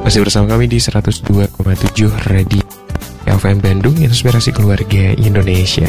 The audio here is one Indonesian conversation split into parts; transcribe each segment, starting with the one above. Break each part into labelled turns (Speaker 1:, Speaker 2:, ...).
Speaker 1: Masih bersama kami di 102,7 Radio FM Bandung, Inspirasi Keluarga Indonesia.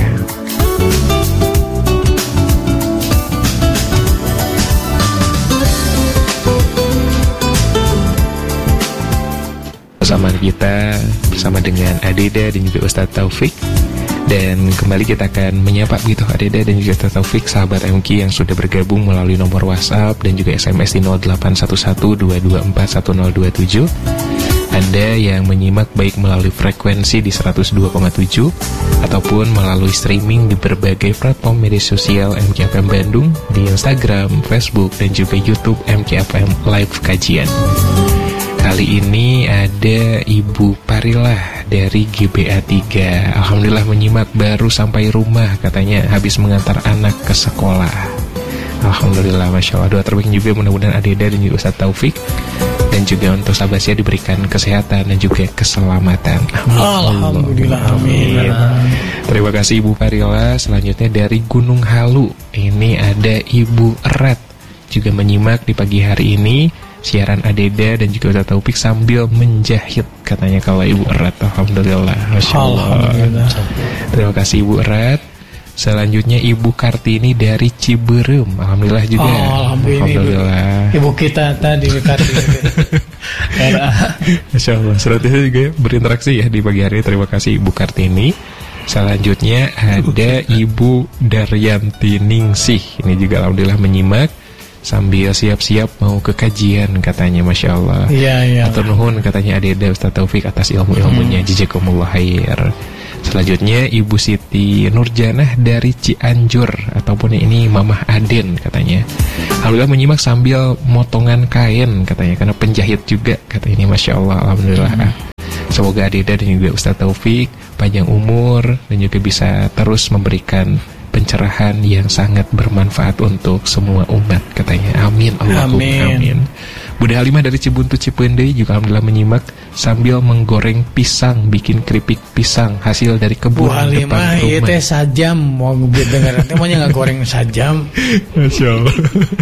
Speaker 1: Bersama kita, bersama dengan Adeda dan juga Ustadz Taufik. Dan kembali kita akan menyapa begitu Adeda dan juga Ustadz Taufik, sahabat MQ yang sudah bergabung melalui nomor WhatsApp dan juga SMS di 0811-224-1027. Anda yang menyimak baik melalui frekuensi di 102,7 ataupun melalui streaming di berbagai platform media sosial MQFM Bandung, di Instagram, Facebook, dan juga YouTube MQFM Live Kajian. Kali ini ada Ibu Parilah dari GBA 3. Alhamdulillah menyimak baru sampai rumah, katanya habis mengantar anak ke sekolah. Alhamdulillah, Masya Allah. Doa terbaik juga mudah-mudahan Adeda dan juga Ustadz Taufik dan juga untuk sahabat saya diberikan kesehatan dan juga keselamatan. Amin.
Speaker 2: Alhamdulillah, amin.
Speaker 1: Terima kasih Ibu Parilah. Selanjutnya dari Gunung Halu, ini ada Ibu Erat juga menyimak di pagi hari ini siaran Adeda dan juga Ustadz Taufik sambil menjahit, katanya kalau Ibu Erat. Alhamdulillah, Masya Allah. Terima kasih Ibu Erat. Selanjutnya Ibu Kartini dari Ciberem. Alhamdulillah juga.
Speaker 2: Alhamdulillah. Ibu kita tadi Kartini.
Speaker 1: Masya Allah. Selanjutnya juga berinteraksi ya di pagi hari. Terima kasih Ibu Kartini. Selanjutnya ada Ibu Daryanti Ningsih. Ini juga alhamdulillah menyimak sambil siap-siap mau ke kajian, katanya. Masya Allah.
Speaker 2: Iya.
Speaker 1: Atur nuhun, katanya Adeda Ustadz Taufik atas ilmu-ilmunya. Jazakumullah khair. Selanjutnya Ibu Siti Nurjanah dari Cianjur, ataupun ini Mamah Aden, katanya. Alhamdulillah menyimak sambil motongan kain, katanya, karena penjahit juga, katanya. Ini Masya Allah, alhamdulillah. Semoga Adeda dan juga Ustadz Taufik panjang umur dan juga bisa terus memberikan pencerahan yang sangat bermanfaat untuk semua umat, katanya. Amin, Allahumma amin. Bunda Halimah dari Cibuntu Cipendei juga alhamdulillah menyimak sambil menggoreng pisang, bikin keripik pisang hasil dari kebun depan rumah. Bu Halimah, iya
Speaker 2: teh sajam mau dengar teh maunya nggak goreng sajam.
Speaker 1: Masya Allah.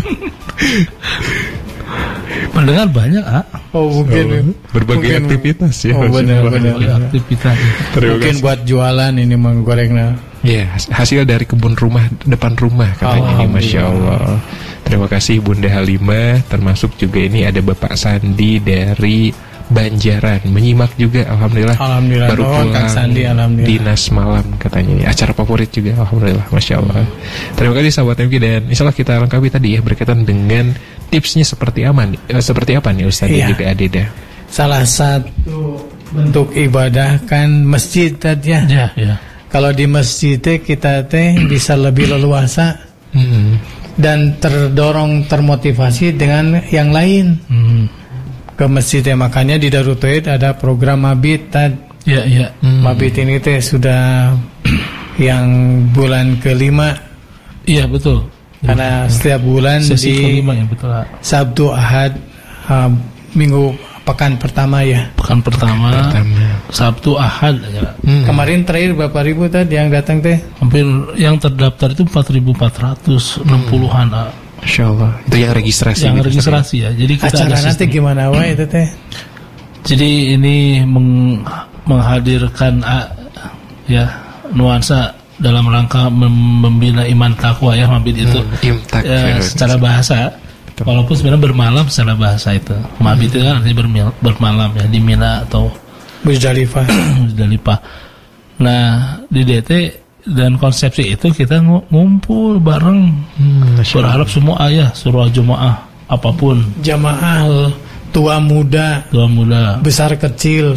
Speaker 2: Mendengar banyak, mungkin
Speaker 1: berbagai aktivitas ya.
Speaker 2: Benar aktivitas. Mungkin buat jualan ini menggorengnya.
Speaker 1: Ya, hasil dari kebun rumah depan rumah, katanya. Ini Masya Allah. Terima kasih Bunda Halimah. Termasuk juga ini ada Bapak Sandi dari Banjaran menyimak juga, alhamdulillah. Baru pulang Sandi, dinas malam, katanya. Acara favorit juga, alhamdulillah, Masya Allah. Terima kasih sahabat MQ, dan insya Allah kita lengkapi tadi ya berkaitan dengan tipsnya seperti apa nih Ustaz dan juga Adeda. Salah satu
Speaker 2: bentuk ibadah kan masjid tadi ya. Kalau di masjid kita bisa lebih leluasa dan termotivasi dengan yang lain. Ke masjid makanya di Darut Tauhid ada program Mabit Mabit ini sudah yang bulan ke-5.
Speaker 3: Iya betul.
Speaker 2: Karena setiap bulan
Speaker 3: sesi
Speaker 2: di
Speaker 3: kelima, ya, betul.
Speaker 2: Sabtu Ahad minggu pekan pertama ya.
Speaker 3: Pekan pertama. Sabtu Ahad ya.
Speaker 2: Kemarin terakhir berapa ribu tadi yang datang teh?
Speaker 3: Hampir yang terdaftar itu 4.460-an.
Speaker 1: Masya Allah. Itu yang registrasi.
Speaker 3: Yang registrasi ya. Jadi kita
Speaker 2: acara nanti gimana itu teh?
Speaker 3: Jadi ini menghadirkan nuansa dalam rangka membina iman takwa ya, Mabit itu secara bahasa. Walaupun sebenarnya bermalam secara bahasa itu. Mabit itu kan artinya bermalam ya, di Mina atau
Speaker 2: Muzdalifah.
Speaker 3: Nah, di DT dan konsepsi itu kita ngumpul bareng. Berharap semua suruh jemaah apapun.
Speaker 2: Jamaah tua muda, besar kecil.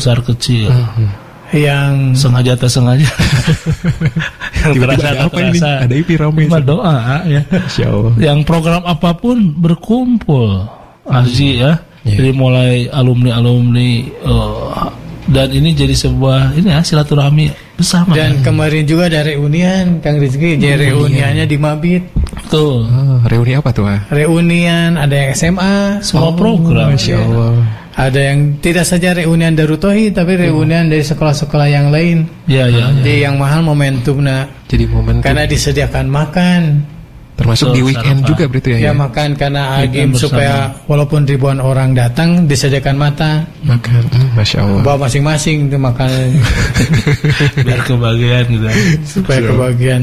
Speaker 2: Yang
Speaker 3: sengaja tak sengaja. Yang terasa
Speaker 1: ada piramid
Speaker 3: doa ya. Yang program apapun berkumpul Aziz ya. Jadi mulai alumni dan ini jadi sebuah silaturahmi bersama.
Speaker 2: Dan kemarin juga ada reunian Kang Rizky, reuniannya di Mabit.
Speaker 3: Betul.
Speaker 1: Reuni apa tuh?
Speaker 2: Reunian ada yang SMA,
Speaker 3: semua program.
Speaker 1: Masya Allah.
Speaker 2: Ada yang tidak saja reunian Darut Tauhid, tapi reunian dari sekolah-sekolah yang lain.
Speaker 3: Iya.
Speaker 2: Jadi yang mahal momentumnya.
Speaker 1: Jadi momentum.
Speaker 2: Karena disediakan makan.
Speaker 1: Termasuk di weekend juga berarti ya.
Speaker 2: Ya makan karena agim supaya walaupun ribuan orang datang disediakan
Speaker 1: makan. Masya Allah.
Speaker 2: Bawa masing-masing itu makan.
Speaker 3: Biar kebagian gitu.
Speaker 2: Supaya kebagian.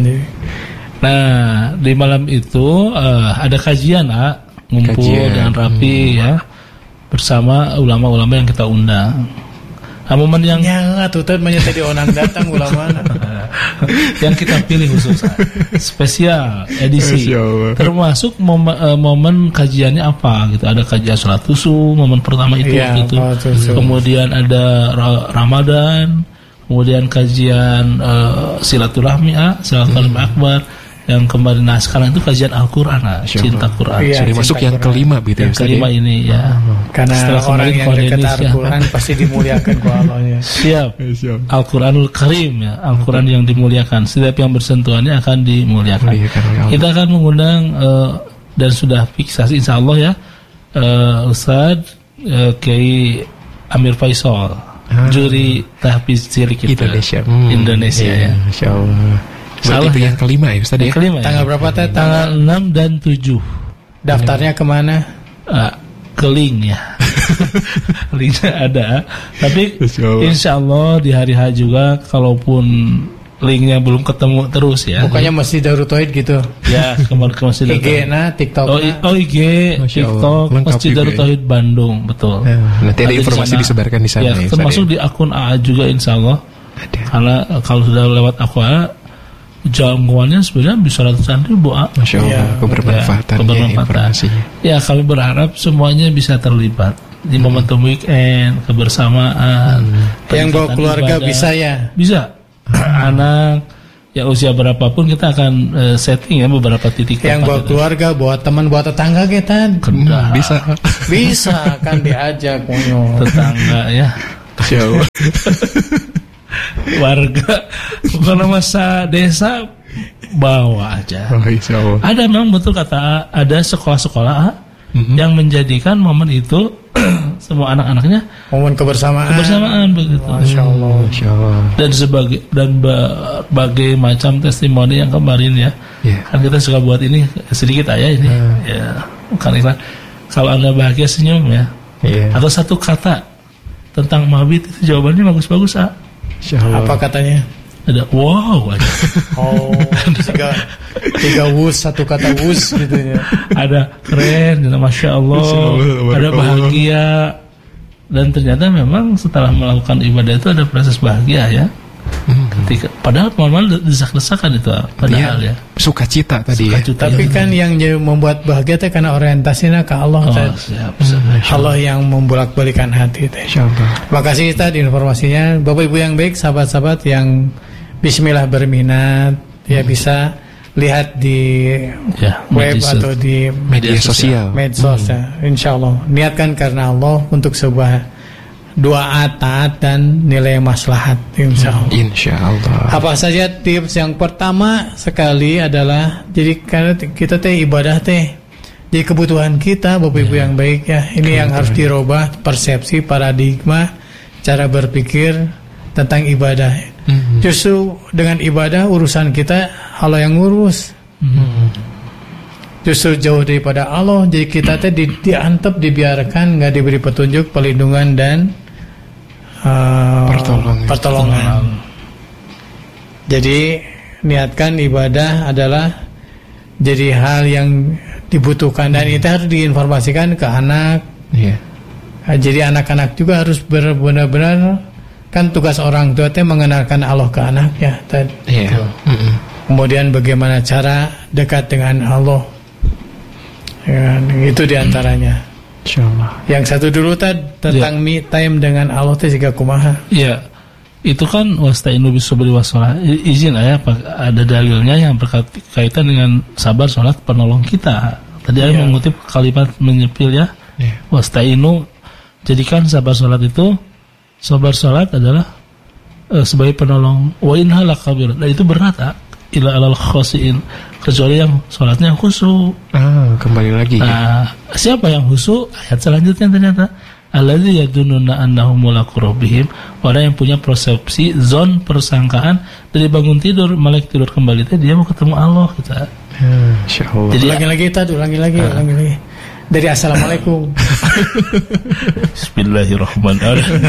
Speaker 3: Nah, di malam itu ada kajian, ngumpul dengan rapi ya bersama ulama-ulama yang kita undang. Momen yang
Speaker 2: tuh menjadi orang datang ulama
Speaker 3: yang kita pilih khusus spesial edisi, termasuk momen kajiannya apa gitu. Ada kajian sholat subuh momen pertama itu gitu. Kemudian ada Ramadan, kemudian kajian silaturahmi akbar yang kemarin. Nah sekarang itu kajian Al-Quran, cinta Quran.
Speaker 1: Sudah masuk yang kelima gitu ya.
Speaker 3: Yang kelima ini ya.
Speaker 2: Karena orang yang dekat Al-Quran pasti dimuliakan ku Allahnya.
Speaker 3: Siap. Al-Quranul Karim ya, Al-Quran yang dimuliakan. Setiap yang bersentuhannya akan dimuliakan. Kita akan mengundang dan sudah fiksasi insya Allah ya, Ustadz Kiai Amir Faisal, juri tahfiz cilik Indonesia ya.
Speaker 1: Masya Allah. Salah itu yang kelima ya Ustaz ya?
Speaker 3: Kelima, tanggal berapa teh? Tanggal 6 dan 7.
Speaker 2: Daftarnya kemana?
Speaker 3: Ke link ya. Linknya ada. Tapi insya Allah di hari H juga, kalaupun linknya belum ketemu terus ya.
Speaker 2: Pokoknya Masjid Darut Tauhid gitu.
Speaker 3: Ya, kemarin ke Masjid Darut Tauhid.
Speaker 2: IG, TikTok.
Speaker 3: IG, TikTok, Masjid Darut Tauhid Bandung, betul.
Speaker 1: Nanti ada informasi disebarkan di sana.
Speaker 3: Ya, termasuk di akun AA juga insya Allah. Karena kalau sudah lewat akun AA, jangkauannya sebenarnya bisa ratusan ribu.
Speaker 1: Masya Allah, kebermanfaatan informasinya.
Speaker 3: Ya, kami berharap semuanya bisa terlibat di momentum weekend, kebersamaan.
Speaker 2: Yang bawa keluarga ibadah. Bisa ya?
Speaker 3: Bisa. Anak ya usia berapapun kita akan setting ya beberapa titik.
Speaker 2: Yang bawa keluarga, bawa teman, bawa tetangga kita bisa kan diajak
Speaker 3: tetangga ya.
Speaker 1: Masya Allah.
Speaker 3: Warga bukan masa desa bawa aja. Ada memang betul kata ada sekolah-sekolah yang menjadikan momen itu semua anak-anaknya
Speaker 2: momen kebersamaan
Speaker 3: begitu.
Speaker 2: Masya Allah.
Speaker 3: Dan berbagai macam testimoni yang kemarin ya. Kan kita suka buat ini sedikit aja ini. Ya, bukan iklan. Kalau Anda bahagia senyum ya. Atau satu kata tentang mabit itu jawabannya bagus-bagus.
Speaker 2: Apa katanya?
Speaker 3: Ada wow aja.
Speaker 2: tiga wus, satu kata wus gitu ya.
Speaker 3: Ada keren, masya Allah. Ada bahagia. Dan ternyata memang setelah melakukan ibadah itu ada proses bahagia ya. Ketika padahal normal desak-desakan itu padahal ya.
Speaker 1: Sukacita tadi.
Speaker 2: Tapi kan yang membuat bahagia itu karena orientasinya ke Allah. Allah yang membolak-balikan hati. Insyaallah. Makasih Ustaz informasinya. Bapak Ibu yang baik, sahabat-sahabat yang bismillah berminat ya bisa lihat di web atau di
Speaker 1: media sosial.
Speaker 2: Medsos ya. Insyaallah. Niatkan karena Allah untuk sebuah doa taat dan nilai maslahat insyaallah. Apa saja tips? Yang pertama sekali adalah jadi karena kita ibadah jadi kebutuhan kita Bapak Ibu yang baik ya. Ini yang harus dirubah persepsi, paradigma, cara berpikir tentang ibadah. Justru dengan ibadah urusan kita Allah yang ngurus. Justru jauh daripada Allah, jadi kita diantep, dibiarkan, nggak diberi petunjuk, perlindungan dan pertolongan. Jadi niatkan ibadah adalah jadi hal yang dibutuhkan dan itu harus diinformasikan ke anak. Jadi anak-anak juga harus benar-benar kan tugas orang tua mengenalkan Allah ke anaknya. Kemudian bagaimana cara dekat dengan Allah. Itu diantaranya.
Speaker 1: Insyaallah.
Speaker 2: Yang satu dulu tentang me time dengan Allah juga kumaha.
Speaker 3: Iya. Itu kan wasta'inu bis-sabri was-shalah. Izin ada dalilnya yang berkaitan dengan sabar salat penolong kita. Tadi saya mengutip kalimat menyepil ya. Wasta'inu, jadikan sabar salat adalah sebagai penolong. Wa inna lakabir. Dan itu berat ila alal khosiin, kecuali yang sholatnya khusyuk.
Speaker 1: Kembali lagi.
Speaker 3: Siapa yang khusyuk? Ayat selanjutnya ternyata alladzi yadununa annahum mulaqu rabbihim, orang yang punya persepsi zon persangkaan dari bangun tidur melek tidur kembali teh dia mau ketemu Allah kita.
Speaker 2: Insyaallah. Jadi ulangi lagi. Dari assalamualaikum.
Speaker 3: Bismillahirrahmanirrahim.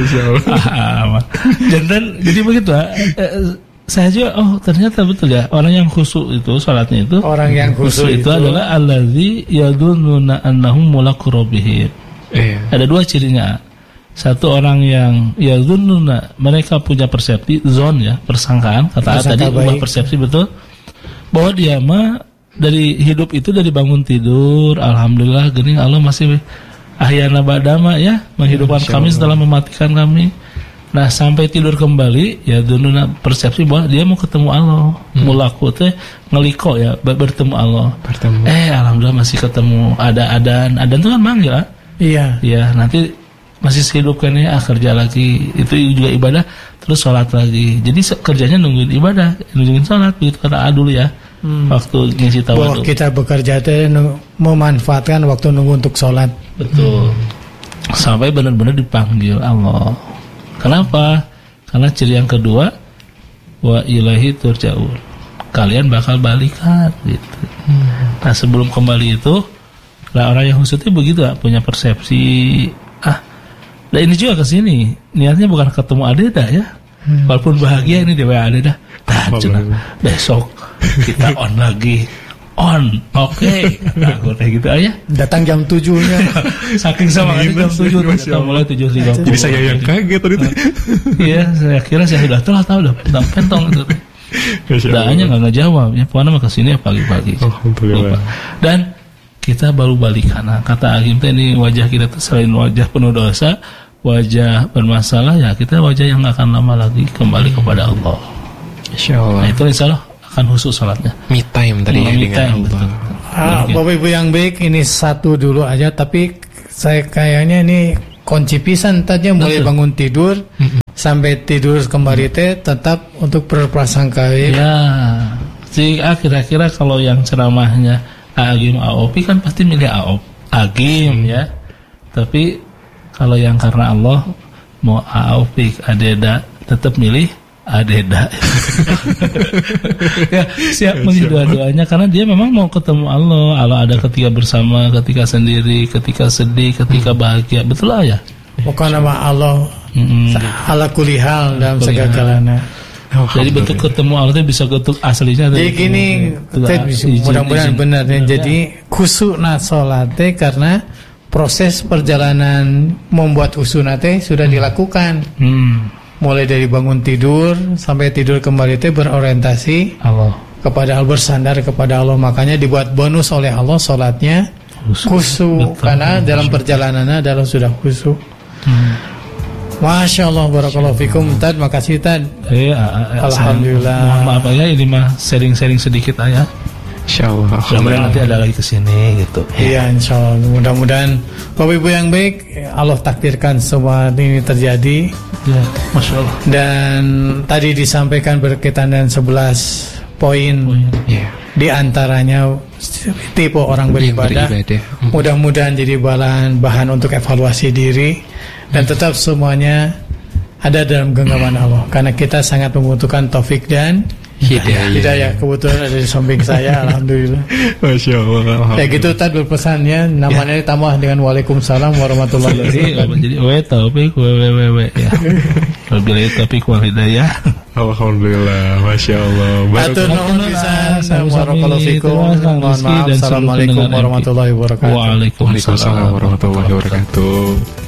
Speaker 3: Jadi begitu. Saya juga ternyata betul ya, orang yang khusyuk itu salatnya itu,
Speaker 2: orang yang khusyuk itu
Speaker 3: adalah allazi yadununa annahum mulaqu rabbihim. Ada dua cirinya. Satu orang yang yadununa, mereka punya persepsi zon ya, persangkaan, kata tadi ubah persepsi betul, bahwa dia mah dari hidup itu dari bangun tidur, alhamdulillah gini Allah masih ahyana ba'dama ya, menghidupkan kami setelah mematikan kami. Nah sampai tidur kembali ya dununa persepsi bahwa dia mau ketemu Allah, mulaku teh ngeliko ya bertemu Allah. Alhamdulillah masih ketemu, ada adan itu kan manggil lah.
Speaker 2: Iya.
Speaker 3: Ya nanti masih hidup kan ya, kerja lagi itu juga ibadah, terus sholat lagi. Jadi kerjanya nungguin ibadah, nungguin sholat begitu kata dulu ya. Waktu ngisi tawadhu.
Speaker 2: Kita bekerja teh memanfaatkan waktu nunggu untuk sholat.
Speaker 3: Betul. Sampai benar-benar dipanggil Allah. Kenapa? Karena ciri yang kedua, wa ilaihi turja'un. Kalian bakal balikan gitu. Nah, sebelum kembali itu, orang yang khusyuk itu begitu, punya persepsi nah ini juga kesini niatnya bukan ketemu adeda ya. Walaupun bahagia ini dia adeda. Besok kita on lagi. Oke. Nah, kayak gitu aja.
Speaker 2: Datang jam 7-nya.
Speaker 3: Saking sama jam 7 kita mulai 7.30.
Speaker 1: Jadi saya yang kaget tadi.
Speaker 3: Iya, saya kira saya sudah tahu udah pentong itu. Doanya enggak ngejawab. Ya, pokoknya mah kesini pagi-pagi.
Speaker 1: Alhamdulillah.
Speaker 3: Dan kita baru balikan. Nah, kata Agim teh ini wajah kita selain wajah penuh dosa, wajah bermasalah ya, kita wajah yang enggak akan lama lagi kembali kepada Allah. Insyaallah. Nah, itu insyaallah akan khusus salatnya.
Speaker 1: Me time tadi ya dengan Allah.
Speaker 2: Bapak Ibu yang baik, ini satu dulu aja, tapi saya kayaknya ini kunci pisan tadi mulai bangun tidur sampai tidur kembali teh tetap untuk berprasangka.
Speaker 3: Ya. Kira-kira kalau yang ceramahnya Agim AOP kan pasti milih Agim ya. Tapi kalau yang karena Allah mau AOP Adeda tetap milih Adeda. Ya, siap milih dua-duanya karena dia memang mau ketemu Allah. Allah ada ketika bersama, ketika sendiri, ketika sedih, ketika bahagia. Betul lah ya.
Speaker 2: Bukan nama Allah ala kulli hal dalam segala-galanya.
Speaker 3: Jadi bentuk ketemu Allah itu bisa bentuk aslinya.
Speaker 2: Jadi gini, mudah-mudahan benar. Jadi khusyukna salat karena proses perjalanan membuat khusyuk sudah dilakukan. Mulai dari bangun tidur sampai tidur kembali itu berorientasi Allah kepada Allah, bersandar kepada Allah. Makanya dibuat bonus oleh Allah salatnya khusyuk karena dalam perjalanannya adalah sudah khusyuk. Masya Allah, barakallahu fikum. Tad, makasih Tad. Alhamdulillah.
Speaker 3: Maaf ya, ini mah sharing-sharing sedikit aja.
Speaker 1: Insyaallah.
Speaker 3: Mudah-mudahan nanti ada lagi kesini gitu.
Speaker 2: Iya, insyaallah. Mudah-mudahan Bapak Ibu yang baik, Allah takdirkan semua ini terjadi.
Speaker 3: Ya, Masya Allah.
Speaker 2: Dan tadi disampaikan berkaitan dengan 11 poin.
Speaker 1: Ya.
Speaker 2: Di antaranya tipe orang beribadah. Mudah-mudahan jadi bahan untuk evaluasi diri dan tetap semuanya ada dalam genggaman Allah. Karena kita sangat membutuhkan taufik dan hidayah. Kebetulan ada di samping saya. Alhamdulillah.
Speaker 1: Masya Allah.
Speaker 2: Ya gitu Tad berpesannya. Namanya ditambah dengan Waalaikumsalam warahmatullahi wabarakatuh.
Speaker 3: Jadi taufik ya. Wabillahi taufiq wal hidayah.
Speaker 1: Alhamdulillah. Masya Allah.
Speaker 2: Atur nuhun pisan. Barakallahu fikum. Mohon maaf. Assalamualaikum warahmatullahi wabarakatuh.
Speaker 3: Waalaikumsalam
Speaker 1: warahmatullahi wabarakatuh.